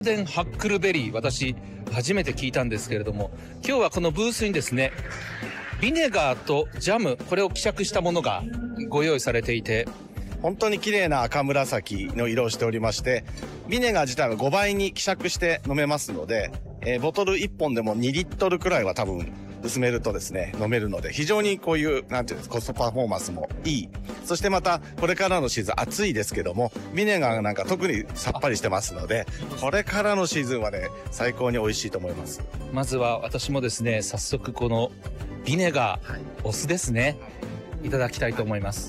ガーデンハックルベリー、私初めて聞いたんですけれども、今日はこのブースにですね、ビネガーとジャム、これを希釈したものがご用意されていて、 本当に綺麗な赤紫の色をしておりまして、ビネガー自体は5倍に希釈して飲めますので、ボトル1本でも2リットルくらいは多分薄めるとですね、飲めるので、非常にこういう、なんていうんですか、コストパフォーマンスもいい。そしてまた、これからのシーズン暑いですけども、ビネガーなんか特にさっぱりしてますので、これからのシーズンはね、最高に美味しいと思います。 まずは私もですね、早速このビネガー、お酢ですね、いただきたいと思います。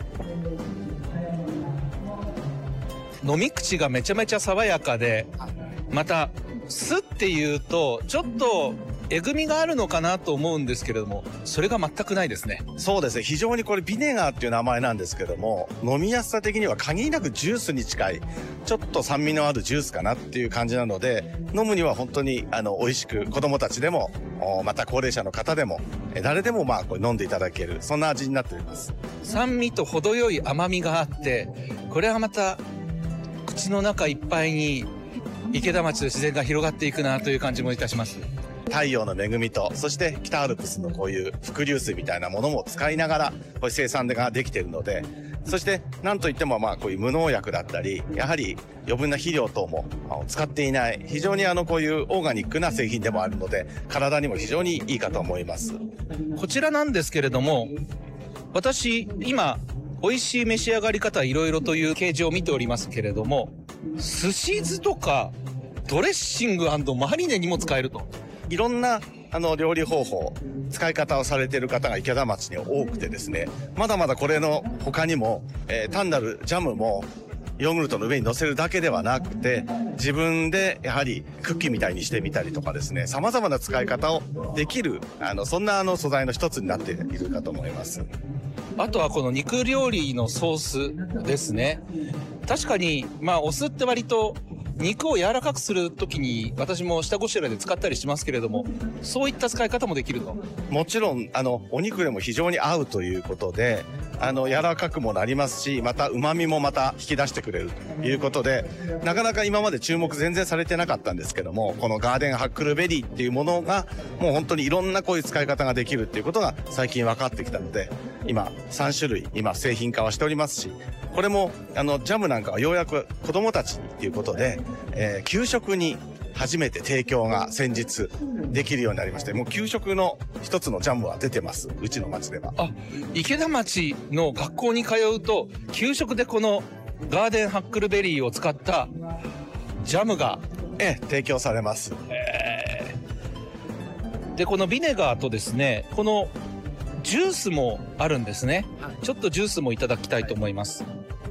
飲み口がめちゃめちゃ爽やかで、また酢っていうとちょっとえぐみがあるのかなと思うんですけれども、それが全くないですね。 そうですね、非常にこれビネガーっていう名前なんですけども、飲みやすさ的には限りなくジュースに近い、ちょっと酸味のあるジュースかなっていう感じなので、飲むには本当に美味しく、子供たちでもまた高齢者の方でも誰でもこれ飲んでいただける、そんな味になっております。 酸味と程よい甘みがあって、これはまた口の中いっぱいに池田町の自然が広がっていくなという感じもいたします。 太陽の恵みと、そして北アルプスのこういう伏流水みたいなものも使いながら、これ生産ができているので、そしてなんといってもこういう無農薬だったり、やはり余分な肥料等も使っていない、非常にこういうオーガニックな製品でもあるので、体にも非常にいいかと思います。 こちらなんですけれども、私今美味しい召し上がり方いろいろという掲示を見ておりますけれども、寿司酢とかドレッシング&マリネにも使えると。 いろんな料理方法、使い方をされている方が池田町に多くてですね、まだまだこれの他にも、単なるジャムもヨーグルトの上に乗せるだけではなくて、自分でやはりクッキーみたいにしてみたりとかですね、様々な使い方をできる、そんな素材の一つになっているかと思います。 あとはこの肉料理のソースですね。確かにお酢って割と肉を柔らかくするときに私も下ごしらえで使ったりしますけれども、そういった使い方もできると。 もちろんお肉でも非常に合うということで、柔らかくもなりますし、また旨味もまた引き出してくれるということで、なかなか今まで注目全然されてなかったんですけども、このガーデンハックルベリーっていうものがもう本当にいろんなこういう使い方ができるっていうことが最近分かってきたので、今3種類今製品化はしておりますし、これもジャムなんかはようやく子供たちにっていうことで、給食に初めて提供が先日できるようになりまして、もう給食の一つのジャムは出てます、うちの町では。 池田町の学校に通うと給食でこのガーデンハックルベリーを使ったジャムが提供されます。 でこのビネガーとですね、このジュースもあるんですね。ちょっとジュースもいただきたいと思います。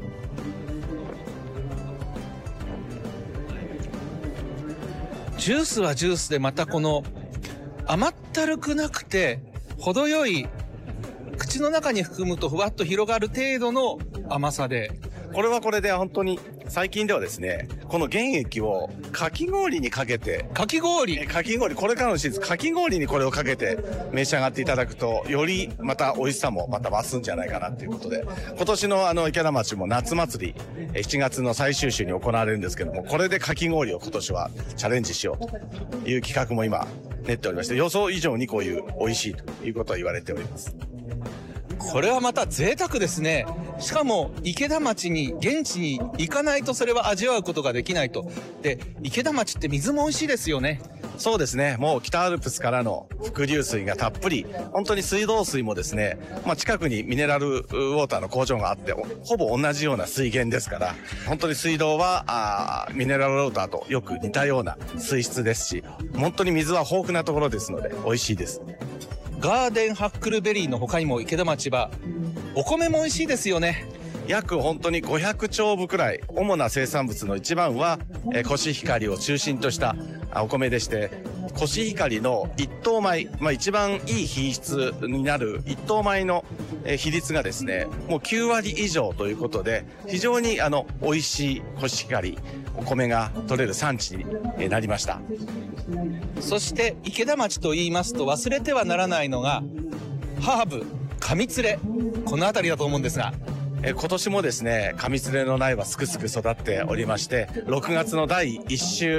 ジュースはジュースでまたこの甘ったるくなくて程よい、口の中に含むとふわっと広がる程度の甘さで、 これはこれで本当に最近ではですね、この原液をかき氷にかけて、 かき氷、 これからのシーズンかき氷にこれをかけて召し上がっていただくと、よりまた美味しさもまた増すんじゃないかなということで、今年の池田町も夏祭り7月の最終週に行われるんですけども、これでかき氷を今年はチャレンジしようという企画も今練っておりまして、予想以上にこういう美味しいということを言われております。 これはまた贅沢ですね。しかも池田町に現地に行かないとそれは味わうことができないと。で池田町って水も美味しいですよね。 そうですね、もう北アルプスからの伏流水がたっぷり、本当に水道水もですね、近くにミネラルウォーターの工場があって、ほぼ同じような水源ですから、本当に水道はミネラルウォーターとよく似たような水質ですし、本当に水は豊富なところですので美味しいです。 ガーデンハックルベリーの他にも池田町はお米も美味しいですよね。 約本当に500丁部くらい、主な生産物の一番はコシヒカリを中心としたお米でして、コシヒカリの一等米、一番いい品質になる一等米の比率がですね、もう9割以上ということで、非常に美味しいコシヒカリ、お米が取れる産地になりました。 そして池田町と言いますと忘れてはならないのがハーブ、上連れ、この辺りだと思うんですが、 今年もですね、上連れの苗はすくすく育っておりまして、6月の第1週